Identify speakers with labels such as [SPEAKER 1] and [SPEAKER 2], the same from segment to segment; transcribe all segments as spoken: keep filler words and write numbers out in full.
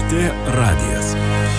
[SPEAKER 1] T radijas.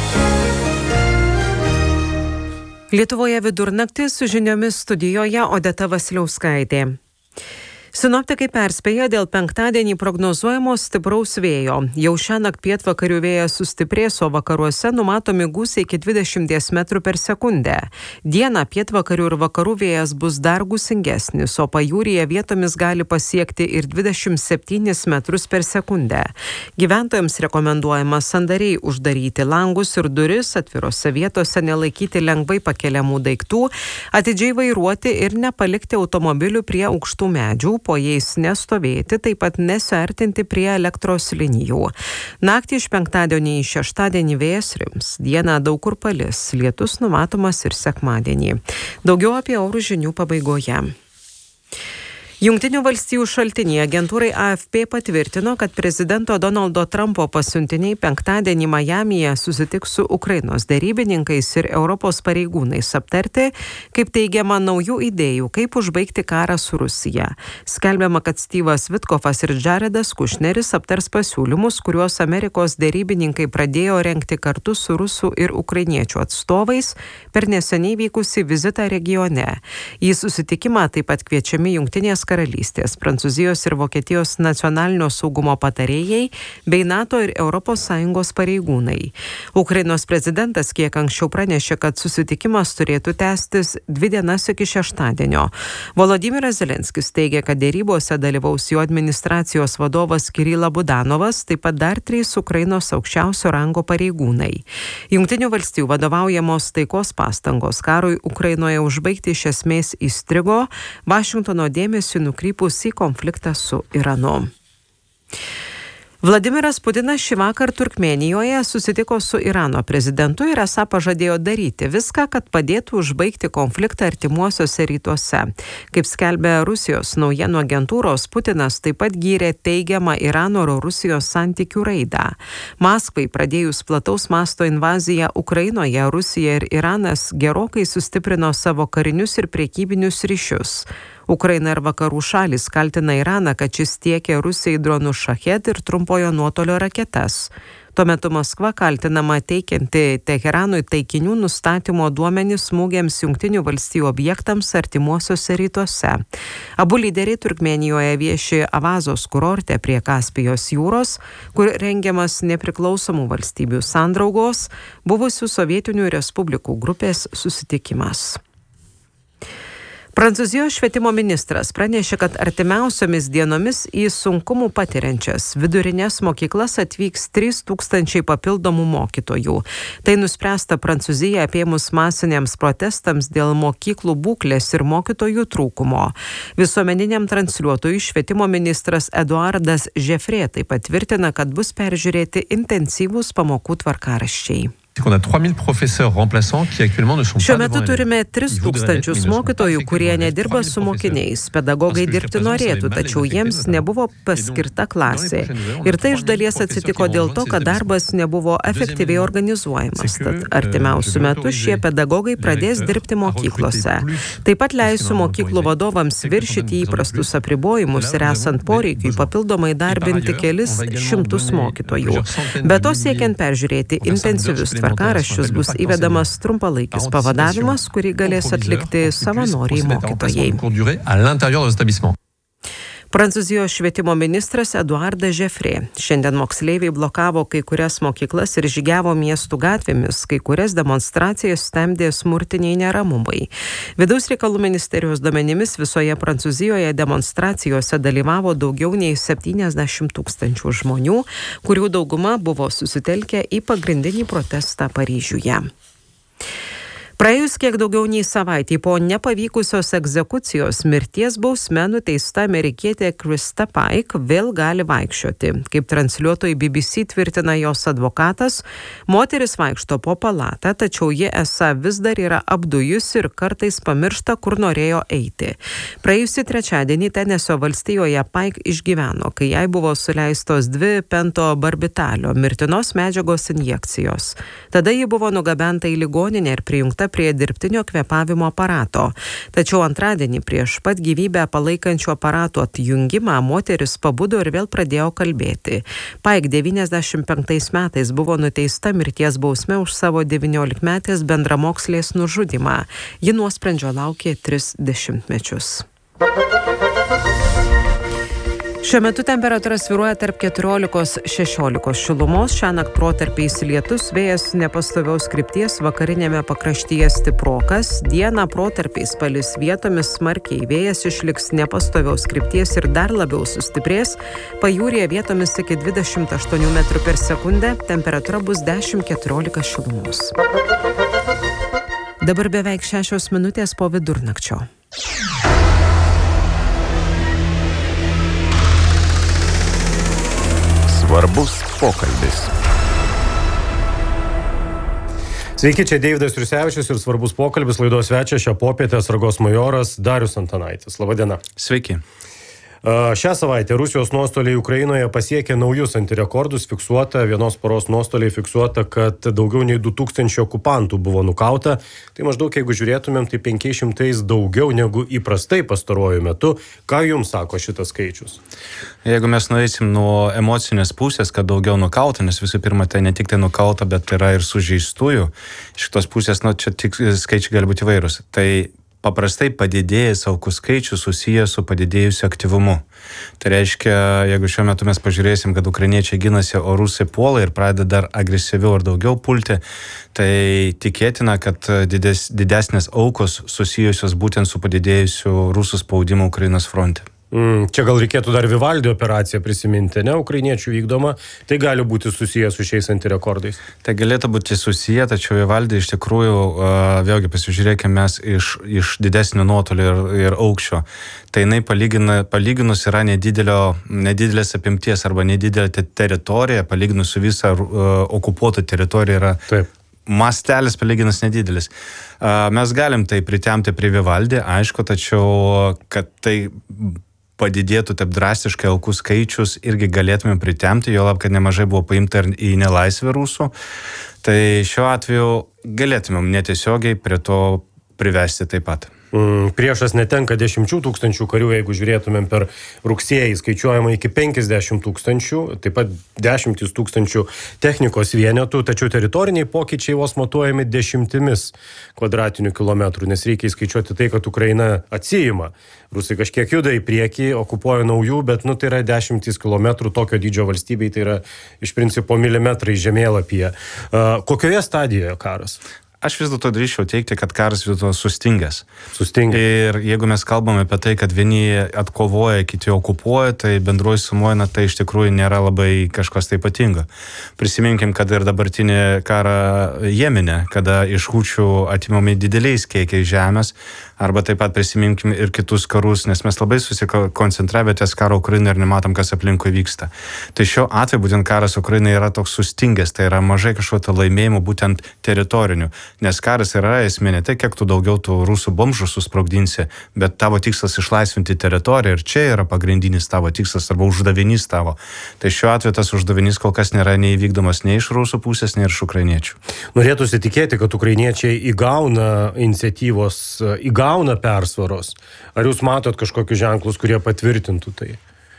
[SPEAKER 2] Lietuvoje vidurnaktį su žiniomis studijoje Odeta Vasiliauskaitė. Sinoptikai perspėja dėl penktadienį prognozuojamo stipraus vėjo. Jau šiąnakt pietvakarių vėjas sustiprės, o vakaruose numatomi gūsiai iki dvidešimties metrų per sekundę. Dieną pietvakarių ir vakarų vėjas bus dar gūsingesnis, o pajūryje vietomis gali pasiekti ir dvidešimt septynis metrus per sekundę. Gyventojams rekomenduojama sandariai uždaryti langus ir duris, atvirose vietose nelaikyti lengvai pakeliamų daiktų, atidžiai vairuoti ir nepalikti automobilių prie aukštų medžių, po jais nestovėti, taip pat nesiartinti prie elektros linijų. Naktį iš penktadienį į šeštadienį vėjas rims, dieną daug kur palis, lietus numatomas ir sekmadienį. Daugiau apie orų žinių pabaigoje. Jungtinių valstijų šaltiniai agentūrai A F P patvirtino, kad prezidento Donaldo Trumpo pasiuntiniai penktadienį Majamyje susitiks su Ukrainos derybininkais ir Europos pareigūnais aptarti, kaip teigiama, naujų idėjų, kaip užbaigti karą su Rusija. Skelbiama, kad Steve'as Vitkofas ir Jaredas Kušneris aptars pasiūlymus, kuriuos Amerikos derybininkai pradėjo rengti kartu su rusų ir ukrainiečių atstovais per neseniai vykusį vizitą regione. Į susitikimą taip pat kviečiami Jungtinės karalystės, Prancūzijos ir Vokietijos nacionalinio saugumo patarėjai bei NATO ir Europos Sąjungos pareigūnai. Ukrainos prezidentas kiek anksčiau pranešė, kad susitikimas turėtų tęstis dvi dienas iki šeštadienio. Volodymyras Zelenskis teigia, kad dėrybose dalyvaus jo administracijos vadovas Kirilas Budanovas, taip pat dar trys Ukrainos aukščiausio rango pareigūnai. Jungtinių valstijų vadovaujamos taikos pastangos karui Ukrainoje užbaigti iš esmės įstrigo, Vašingtono dėmesį nukrypus į konfliktą su Iranu. Vladimiras Putinas šį vakar Turkmėnijoje susitiko su Irano prezidentu ir esą pažadėjo daryti viską, kad padėtų užbaigti konfliktą artimuosiuose rytuose. Kaip skelbia Rusijos naujienų agentūros, Putinas taip pat gyrė teigiamą Irano ir Rusijos santykių raidą. Maskvai pradėjus plataus masto invaziją Ukrainoje, Rusija ir Iranas gerokai sustiprino savo karinius ir priekybinius ryšius. Ukraina ir vakarų šalis kaltina Iraną, kad šis tiekė Rusijai dronų Šachet ir trumpojo nuotolio raketas. Tuo metu Maskva kaltinama teikianti Teheranui taikinių nustatymo duomenis smūgiams Jungtinių valstijų objektams artimuosiuose rytuose. Abu lyderiai Turkmėnijoje vieši Avazos kurorte prie Kaspijos jūros, kur rengiamas nepriklausomų valstybių sandraugos, buvusių sovietinių respublikų grupės susitikimas. Prancūzijos švietimo ministras pranešė, kad artimiausiomis dienomis į sunkumų patiriančias vidurinės mokyklas atvyks trys tūkstančiai papildomų mokytojų. Tai nuspręsta Prancūziją apėmus masiniams protestams dėl mokyklų būklės ir mokytojų trūkumo. Visuomeniniam transliuotojui švietimo ministras Eduardas Žefrė taip patvirtina, kad bus peržiūrėti intensyvūs pamokų tvarkaraščiai. Šiuo metu turime tris tūkstančius mokytojų, kurie nedirba su mokiniais. Pedagogai dirbti norėtų, tačiau jiems nebuvo paskirta klasė. Ir tai iš dalies atsitiko dėl to, kad darbas nebuvo efektyviai organizuojamas. Tad artimiausių metų šie pedagogai pradės dirbti mokyklose. Taip pat leisiu mokyklų vadovams viršyti įprastus apribojimus ir esant poreikiui papildomai darbinti kelis šimtus mokytojų. Be to, siekiant peržiūrėti intensyvius tvarkaraščius, bus įvedamas trumpalaikis pavadavimas, kurį galės atlikti savanoriai mokytojai. Prancūzijos švietimo ministras Eduardas Žefrė. Šiandien moksleiviai blokavo kai kurias mokyklas ir žygiavo miestų gatvėmis, kai kurias demonstracijas stemdė smurtiniai neramumai. Vidaus reikalų ministerijos duomenimis visoje Prancūzijoje demonstracijose dalyvavo daugiau nei septyniasdešimt tūkstančių žmonių, kurių dauguma buvo susitelkę į pagrindinį protestą Paryžiuje. Praėjus kiek daugiau nei savaitį po nepavykusios egzekucijos mirties bausme nuteista amerikietė Krista Pike vėl gali vaikščioti. Kaip transliuotojai B B C tvirtina jos advokatas, moteris vaikšto po palatą, tačiau ji esą vis dar yra apdujusi ir kartais pamiršta, kur norėjo eiti. Praėjusį trečiadienį Tenesio valstijoje Pike išgyveno, kai jai buvo suleistos dvi pentobarbitalio mirtinos medžiagos injekcijos. Tada ji buvo nugabenta į ligoninę ir prijungta prie dirbtinio kvėpavimo aparato. Tačiau antradienį prieš pat gyvybę palaikančių aparatų atjungimą moteris pabudo ir vėl pradėjo kalbėti. Paik devyniasdešimt penktais metais buvo nuteista mirties bausme už savo devyniolikmetės bendramokslės nužudymą. Ji nuosprendžio laukė tris dešimtmečius. Šiuo metu temperatūra svyruoja tarp keturiolikos šešiolikos šilumos, šiąnakt protarpiais lietus, vėjas nepastoviaus krypties, vakarinėme pakraštyje stiprokas, dieną protarpiais palis vietomis smarkiai, vėjas išliks nepastoviaus krypties ir dar labiau sustiprės, pajūryje vietomis iki dvidešimt aštuonių metrų per sekundę, temperatūra bus dešimt keturiolika šilumos. Dabar beveik šešios minutės po vidurnakčio.
[SPEAKER 1] Svarbus pokalbis.
[SPEAKER 3] Sveiki, čia Deividas Jursevičius ir svarbus pokalbis. Laidos svečias šią popietę atsargos majoras Darius Antanaitis. Labadiena.
[SPEAKER 4] Sveiki.
[SPEAKER 3] Šią savaitę Rusijos nuostoliai Ukrainoje pasiekė naujus antirekordus. Fiksuota, vienos paros nuostoliai fiksuota, kad daugiau nei du tūkstančiai okupantų buvo nukauta. Tai maždaug, jeigu žiūrėtumėm, tai penkiais šimtais daugiau negu įprastai pastaruoju metu. Ką jums sako šitas skaičius?
[SPEAKER 4] Jeigu mes nueisim nuo emocinės pusės, kad daugiau nukauta, nes visų pirma, tai ne tik tai nukauta, bet yra ir sužeistųjų. Iš kitos pusės, nu, čia tik skaičiai gali būti įvairūs. Tai paprastai padidėjęs aukų skaičius susijęs su padidėjusiu aktyvumu. Tai reiškia, jeigu šiuo metu mes pažiūrėsim, kad ukrainiečiai ginasi, o rusai puola ir pradeda dar agresyviau ir daugiau pulti, tai tikėtina, kad dides, didesnės aukos susijusios būtent su padidėjusiu rusų spaudimu Ukrainos fronte.
[SPEAKER 3] Mm, čia gal reikėtų dar Vivaldį operaciją prisiminti, ne, ukrainiečių vykdoma, tai gali būti susiję su šiais antirekordais.
[SPEAKER 4] Tai galėtų būti susiję, tačiau Vivaldį iš tikrųjų, vėlgi pasižiūrėkime mes iš, iš didesnio nuotolio ir, ir aukščio. Tai jinai palygina, palyginus yra nedidelio, nedidelės apimties arba nedidelė te teritorija, palyginus su visą uh, okupuotą teritoriją yra.
[SPEAKER 3] Taip.
[SPEAKER 4] Mastelis palyginus nedidelis. Mes galim tai pritemti prie Vivaldį, aišku, tačiau kad tai padidėtų taip drastiškai aukų skaičius, irgi galėtume pritemti, jo lab, kad nemažai buvo paimta ir į nelaisvę rusų. Tai šiuo atveju galėtumėm netiesiogiai prie to privesti taip pat.
[SPEAKER 3] Mm, priešas netenka dešimčių tūkstančių karių, jeigu žiūrėtumėm per rugsėjį, skaičiuojama iki penkiasdešimt tūkstančių, taip pat dešimtis tūkstančių technikos vienetų, tačiau teritoriniai pokyčiai vos matuojami dešimtimis kvadratinių kilometrų, nes reikia įskaičiuoti tai, kad Ukraina atsiima. Rusai kažkiek juda į priekį, okupuoja naujų, bet nu, tai yra dešimtis kilometrų tokio dydžio valstybei, tai yra iš principo milimetrai žemėlapyje. Uh, kokioje stadijoje karas?
[SPEAKER 4] Aš vis dėlto drįsčiau teikti, kad karas vis dėlto sustingęs.
[SPEAKER 3] Sustingęs.
[SPEAKER 4] Ir jeigu mes kalbame apie tai, kad vieni atkovoja, kiti okupuoja, tai bendroji sumoje, na, tai iš tikrųjų nėra labai kažkas tai ypatingo. Prisiminkim, kad ir dabartinį karą Jemene, kada iš Hučių atimami dideliais kiekiais žemės, arba taip pat prisiminkim ir kitus karus, nes mes labai susikoncentravę ties karo Ukrainoje ir nematom, kas aplinkui vyksta. Tai šiuo atveju būtent karas Ukrainoje yra toks sustingęs, tai yra mažai kažkokio laimėjimo būtent teritorinių. Nes karas yra esmė ne tai, kiek tu daugiau tų rusų bomžų susprogdinsi, bet tavo tikslas išlaisvinti teritoriją ir čia yra pagrindinis tavo tikslas arba uždavinys tavo. Tai šiuo atveju tas uždavinys kol kas nėra neįvykdomas nei iš rusų pusės, nei iš ukrainiečių.
[SPEAKER 3] Norėtųsi tikėti, kad ukrainiečiai įgauna iniciatyvos, įgauna persvaros. Ar jūs matot kažkokius ženklus, kurie patvirtintų tai?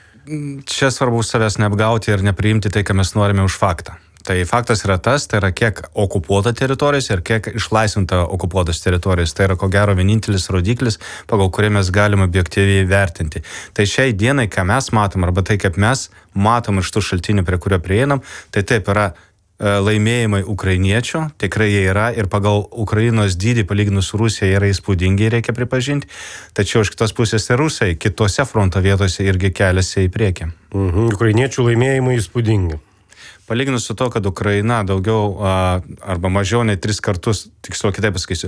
[SPEAKER 4] Čia svarbu savęs neapgauti ir nepriimti tai, ką mes norime už faktą. Tai faktas yra tas, tai yra kiek okupuota teritorijos ir kiek išlaisvinta okupuotas teritorijos. Tai yra ko gero vienintelis rodiklis, pagal kurį mes galime objektyviai vertinti. Tai šiai dienai, ką mes matom, arba tai, kaip mes matom iš tų šaltinių, prie kurio prieinam, tai taip yra laimėjimai ukrainiečių, tikrai jie yra ir pagal Ukrainos dydį palyginus su Rusija yra įspūdingi, reikia pripažinti, tačiau iš kitos pusės ir rusai kitose fronto vietose irgi keliasi į priekį.
[SPEAKER 3] Mhm. Ukrainiečių laimėjimai įspūdingi.
[SPEAKER 4] Palyginus su to, kad Ukraina daugiau a, arba mažiau nei tris kartus, tiksliau kitaip pasakysiu,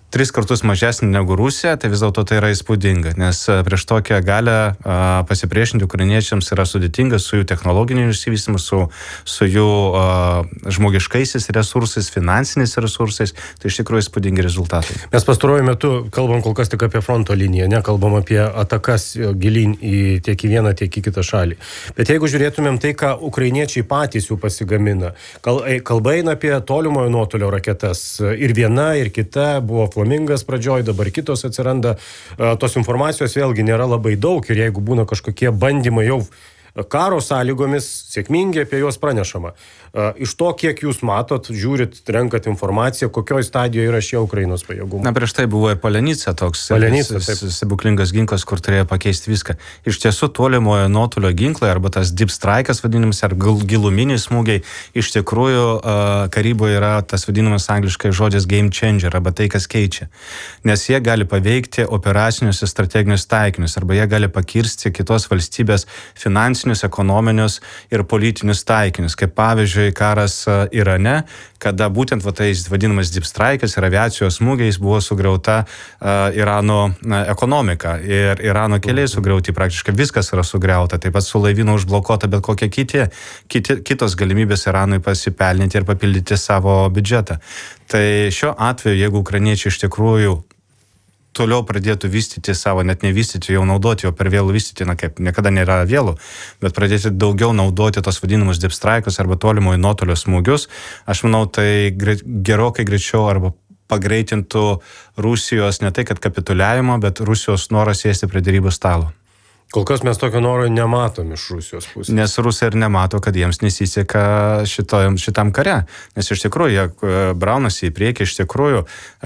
[SPEAKER 4] tris kartus mažesnė negu Rusija, tai vis dėlto tai yra įspūdinga, nes prieš tokią galę a, pasipriešinti ukrainiečiams yra sudėtinga su jų technologiniu išsivystymu, su, su jų a, žmogiškaisiais resursais, finansiniais resursais, tai iš tikrųjų įspūdingi rezultatai.
[SPEAKER 3] Mes pastaruoju metu kalbam kol kas tik apie fronto liniją, nekalbam apie atakas gilin į tiek į vieną, tiek į kitą šalį. Bet jeigu žiūrėtumėm tai, ką ukrainiečiai patys jų pasigamina, kalba eina apie tolimojo nuotolio raketas, ir viena, ir kita buvo Flamingas pradžioj, dabar kitos atsiranda. Tos informacijos vėlgi nėra labai daug ir jeigu būna kažkokie bandymai jau karo sąlygomis, sėkmingai apie juos pranešama. Iš to, kiek jūs matot, žiūrit, renkat informaciją, kokioj stadijoje yra šie Ukrainos pajėgumai?
[SPEAKER 4] Na, prieš tai buvo ir Palenica toks
[SPEAKER 3] Palenica,
[SPEAKER 4] stebuklingas ginklas, kur turėjo pakeisti viską. Iš tiesų, tolimojo nuotolio ginklai, arba tas deep strike'as vadinamas, ar giluminiai smūgiai, iš tikrųjų karyboje yra tas vadinamas angliškai žodis game changer, arba tai, kas keičia. Nes jie gali paveikti operacinius ir strateginius taikinius, arba jie gali pakirsti kitos valstybės finansinius, ekonominius ir politinius taikinius, kaip pavyzdžiui karas Irane, kada būtent va, tais vadinamas deep strike'as ir aviacijos smūgiais buvo sugriauta uh, Irano uh, ekonomika ir Irano keliai sugriauti, praktiškai viskas yra sugriauta, taip pat su laivynu užblokuota bet kokie kiti, kiti, kitos galimybės Iranui pasipelninti ir papildyti savo biudžetą. Tai šiuo atveju, jeigu ukrainiečiai iš tikrųjų toliau pradėtų vystyti savo, net nevystyti, jau naudoti, jau per vėlų vystyti, na kaip niekada nėra vėlų, bet pradėti daugiau naudoti tos vadinamus deep strike'us arba tolimojo nuotolio smūgius, aš manau, tai gerokai greičiau arba pagreitintų Rusijos ne tai, kad kapituliavimo, bet Rusijos norą sėsti prie derybų stalo.
[SPEAKER 3] Kol kas mes tokio noro nematom iš Rusijos pusės.
[SPEAKER 4] Nes Rusai ir nemato, kad jiems nesiseka šito, šitam kare. Nes iš tikrųjų, jie braunasi į priekį, iš tikrųjų,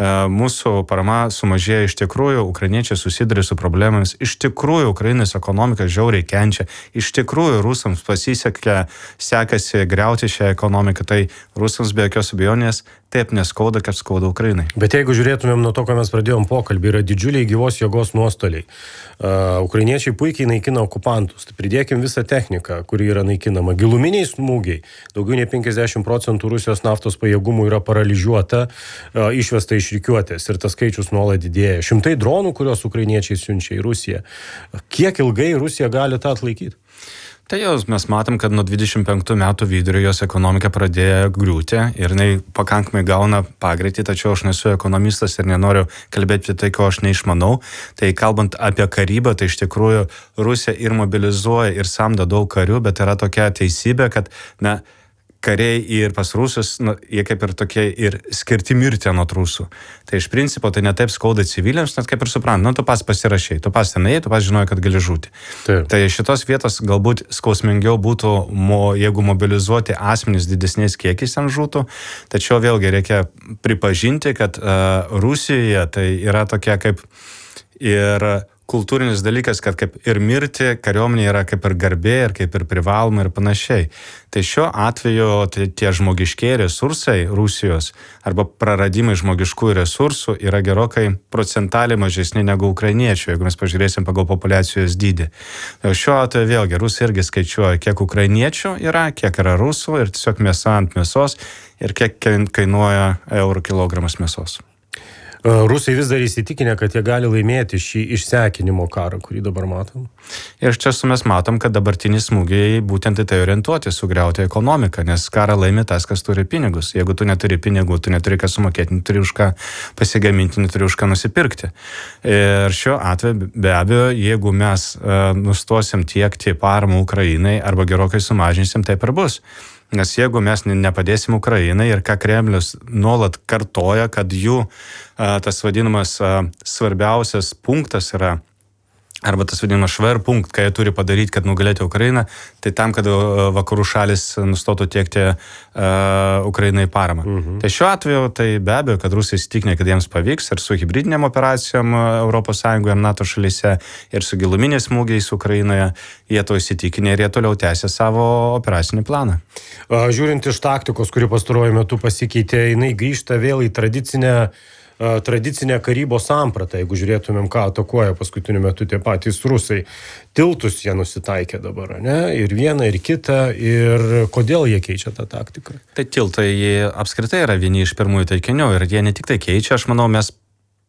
[SPEAKER 4] mūsų parama sumažėja, iš tikrųjų, ukrainiečiai susiduria su problemomis, iš tikrųjų, Ukrainos ekonomika žiauriai kenčia, iš tikrųjų, rusams pasisekė, sekasi griauti šią ekonomiką, tai rusams be jokios abejonės taip neskauda, kaip skauda Ukrainai.
[SPEAKER 3] Bet jeigu žiūrėtumėm nuo to, ką mes pradėjom pokalbį, yra didžiuliai gyvos jėgos nuostoliai. Uh, ukrainiečiai puikiai naikina okupantus. Tai pridėkim visą techniką, kuri yra naikinama. Giluminiai smūgiai. Daugiau nei penkiasdešimt procentų Rusijos naftos pajėgumų yra paralyžiuota, uh, išvesta iš rikiuotės ir tas skaičius nuolat didėja. Šimtai dronų, kurios ukrainiečiai siunčia į Rusiją. Kiek ilgai Rusija gali tą atlaikyti?
[SPEAKER 4] Tai jau mes matom, kad nuo dvidešimt penktų metų vidurio jos ekonomika pradėjo griūti ir jinai pakankamai gauna pagreitį, tačiau aš nesu ekonomistas ir nenoriu kalbėti apie tai, ko aš neišmanau. Tai kalbant apie karybą, tai iš tikrųjų Rusija ir mobilizuoja ir samdo daug karių, bet yra tokia teisybė, kad na, kariai ir pas rusus, nu, jie kaip ir tokie ir skirti mirti nuo rusų. Tai iš principo tai netaip skauda civiliams, net kaip ir suprant, nu, tu pas pasirašai, tu pas tenai, tu pas žinojai, kad gali žūti. Taip. Tai šitos vietos galbūt skausmingiau būtų, mo, jeigu mobilizuoti asmenys didesniais kiekiais ten žūtų, tačiau vėlgi reikia pripažinti, kad uh, Rusijoje tai yra tokia kaip ir kultūrinis dalykas, kad kaip ir mirti kariuomenė yra kaip ir garbė ir kaip ir privaloma ir panašiai. Tai šiuo atveju tai tie žmogiškiai resursai Rusijos arba praradimai žmogiškųjų resursų yra gerokai procentaliai mažesni negu ukrainiečių, jeigu mes pažiūrėsim pagal populiacijos dydį. Tai šiuo atveju vėlgi Rusai irgi skaičiuoja, kiek ukrainiečių yra, kiek yra rusų ir tiesiog mėsa ant mėsos ir kiek kainuoja eurų kilogramas mėsos.
[SPEAKER 3] Rusai vis dar įsitikinę, kad jie gali laimėti šį išsekinimo karą, kurį dabar matom.
[SPEAKER 4] Ir iš tiesų mes matom, kad dabartiniai smūgiai būtent į tai orientuoti, sugriauti ekonomiką, nes karą laimi tas, kas turi pinigus. Jeigu tu neturi pinigų, tu neturi ką sumokėti, neturi už ką pasigaminti, neturi už ką nusipirkti. Ir šiuo atveju be abejo, jeigu mes uh, nustosim tiekti paramą Ukrainai arba gerokai sumažinsim, taip ir bus. Nes jeigu mes nepadėsim Ukrainai ir ką Kremlius nuolat kartoja, kad jų a, tas vadinamas a, svarbiausias punktas yra, arba tas vadinamas šverpunkt, ką jie turi padaryti, kad nugalėti Ukrainą, tai tam, kad vakarų šalis nustotų tiekti uh, Ukrainai paramą. Mhm. Tai šiuo atveju, tai be abejo, kad Rusai įsitikinę, kad jiems pavyks ir su hibridiniam operacijom Europos Sąjungoje ir NATO šalyse, ir su giluminiais smūgiais Ukrainoje, jie to įsitikinę ir jie toliau tęsia savo operacinį planą.
[SPEAKER 3] Žiūrint iš taktikos, kuri pastaruoju metu pasikeitė, jinai grįžta vėl į tradicinę tradicinę karybos sampratą, jeigu žiūrėtumėm, ką atakuoja paskutiniu metu tie patys rusai. Tiltus jie nusitaikė dabar, ne? Ir vieną, ir kitą, ir kodėl jie keičia tą taktiką?
[SPEAKER 4] Tai tiltai apskritai yra vieni iš pirmųjų taikinių ir jie ne tik tai keičia, aš manau, mes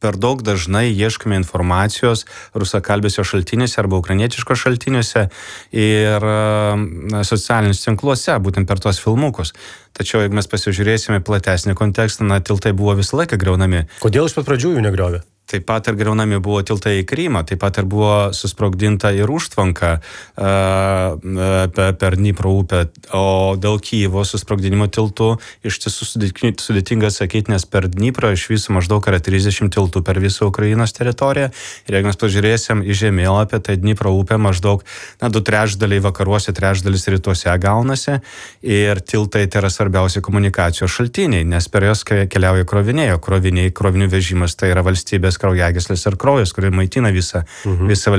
[SPEAKER 4] per daug dažnai ieškome informacijos rusakalbėse šaltiniuose arba ukrainietiškos šaltiniuose ir socialiniuose tinkluose, būtent per tos filmukus. Tačiau, jeigu mes pasižiūrėsime platesnį kontekstą, na, tiltai buvo visą laiką griaunami.
[SPEAKER 3] Kodėl iš pat pradžių jų negriovė?
[SPEAKER 4] Taip pat ir griaunami buvo tiltai į Krymą, taip pat ir buvo susprogdinta ir užtvanka uh, per Dnipro upę, o dėl Kyjivo susprogdinimo tiltų iš tiesų sudėtinga atsakyti, nes per Dniprą iš viso maždaug yra trisdešimt tiltų per visą Ukrainos teritoriją. Ir jeigu mes pažiūrėsim į žemėlapį, tai Dnipro upė maždaug, na, du trečdaliai vakaruose, trečdalis rytuose gaunasi ir tiltai tai yra svarbiausi komunikacijos šaltiniai, nes per jos keliauja kroviniai, o kroviniai, krovinių vežimas tai yra valstybės kraujagyslės ir kraujas, kuri maitina visą, mhm. visą